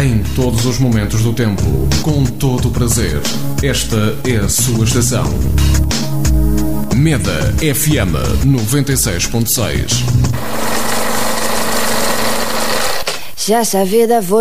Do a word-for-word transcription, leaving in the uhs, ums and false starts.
em todos os momentos do tempo, com todo o prazer. Esta é a sua estação. Meda F M noventa e seis ponto seis. Já essa vida foi